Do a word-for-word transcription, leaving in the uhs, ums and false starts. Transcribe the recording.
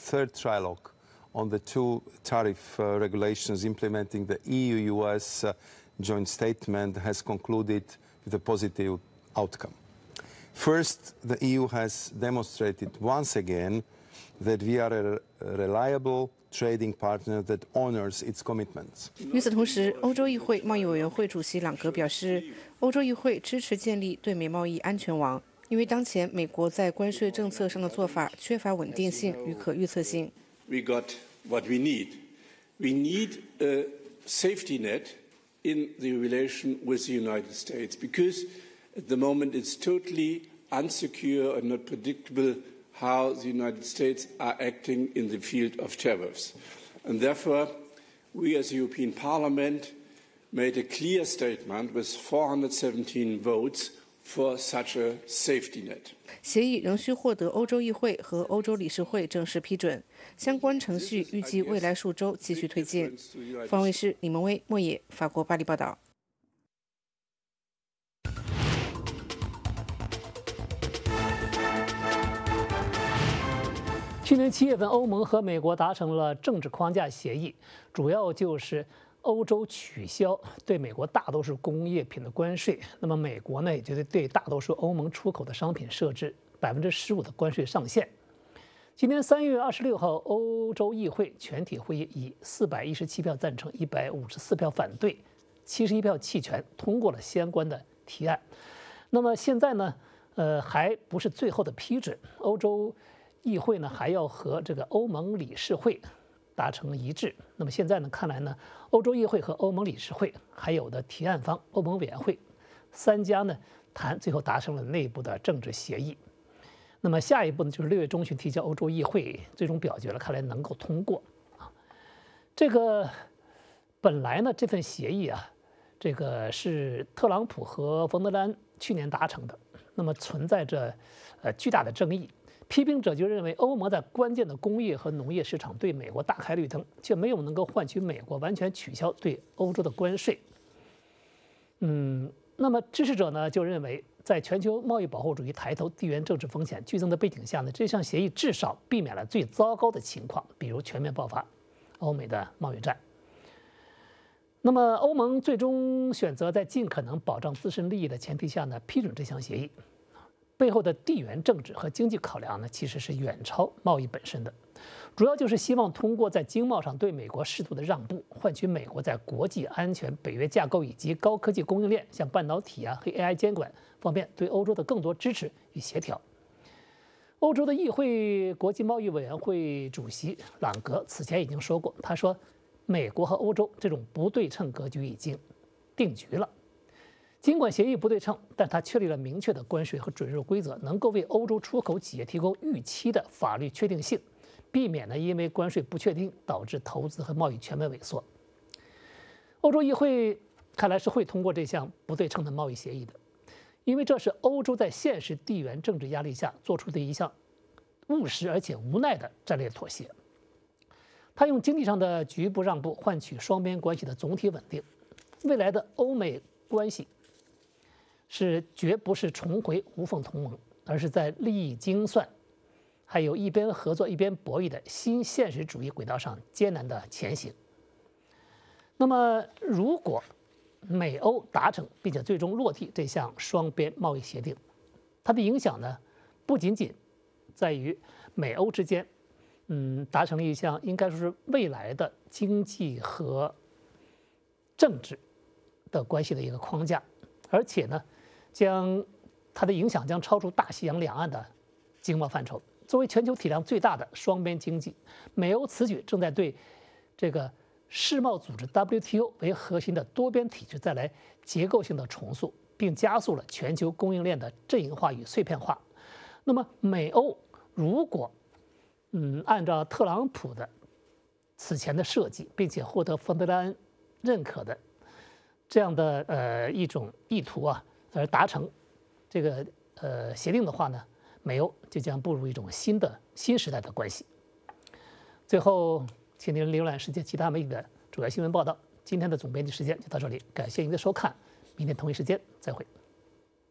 third trilogue on the two tariff uh, regulations implementing the E U U S uh, joint statement has concluded with a positive outcome. First, the E U has demonstrated once again that we are a reliable trading partner that honors its commitments. 与此同时，欧洲议会贸易委员会主席朗格表示，欧洲议会支持建立对美贸易安全网，因为当前美国在关税政策上的做法缺乏稳定性与可预测性。 We got what we need. We need a safety net in the relation with the United States because at the moment it's totally unsecure and not predictable how the United States are acting in the field of tariffs. And therefore, we as the European Parliament made a clear statement with four hundred seventeen votes for such a safety net. 协议仍需获得欧洲议会和欧洲理事会正式批准，相关程序预计未来数周继续推进。方卫视李萌威、莫野，法国巴黎报道。 去年七月份，欧盟和美国达成了政治框架协议，主要就是欧洲取消对美国大多数工业品的关税。那么美国呢，也就对大多数欧盟出口的商品设置百分之十五的关税上限。今年三月二十六号，欧洲议会全体会议以四百一十七票赞成、一百五十四票反对、七十一票弃权通过了相关的提案。那么现在呢，呃，还不是最后的批准，欧洲议会呢还要和这个欧盟理事会达成一致。那么现在呢，看来呢，欧洲议会和欧盟理事会还有的提案方欧盟委员会三家呢谈，最后达成了内部的政治协议。那么下一步呢，就是六月中旬提交欧洲议会最终表决了，看来能够通过啊。这个本来呢，这份协议啊，这个是特朗普和冯德莱恩去年达成的，那么存在着呃巨大的争议。批评者就认为，欧盟在关键的工业和农业市场对美国大开绿灯，却没有能够换取美国完全取消对欧洲的关税。嗯，那么支持者呢就认为，在全球贸易保护主义抬头、地缘政治风险剧增的背景下呢，这项协议至少避免了最糟糕的情况，比如全面爆发欧美的贸易战。那么欧盟最终选择在尽可能保障自身利益的前提下呢，批准这项协议。背后的地缘政治和经济考量呢，其实是远超贸易本身的，主要就是希望通过在经贸上对美国适度的让步，换取美国在国际安全、北约架构以及高科技供应链，像半导体啊和 A I 监管方面对欧洲的更多支持与协调。欧洲的议会国际贸易委员会主席朗格此前已经说过，他说，美国和欧洲这种不对称格局已经定局了。尽管协议不对称，但它确立了明确的关税和准入规则，能够为欧洲出口企业提供预期的法律确定性，避免呢因为关税不确定导致投资和贸易全面萎缩。欧洲议会看来是会通过这项不对称的贸易协议的，因为这是欧洲在现实地缘政治压力下做出的一项务实而且无奈的战略妥协。它用经济上的局部让步换取双边关系的总体稳定。未来的欧美关系是绝不是重回无缝同盟，而是在利益精算，还有一边合作一边博弈的新现实主义轨道上艰难的前行。那么，如果美欧达成并且最终落地这项双边贸易协定，它的影响呢，不仅仅在于美欧之间，嗯，达成了一项应该说是未来的经济和政治的关系的一个框架，而且呢，将它的影响将超出大西洋两岸的经贸范畴。作为全球体量最大的双边经济，美欧此举正在对这个世贸组织 W T O 为核心的多边体制带来结构性的重塑，并加速了全球供应链的阵营化与碎片化。那么，美欧如果嗯按照特朗普的此前的设计，并且获得冯德莱恩认可的这样的呃一种意图啊，而达成这个呃协定的话呢，美欧就将步入一种新的新时代的关系。最后，请您浏览世界其他媒体的主要新闻报道。今天的总编辑时间就到这里，感谢您的收看，明天同一时间再会。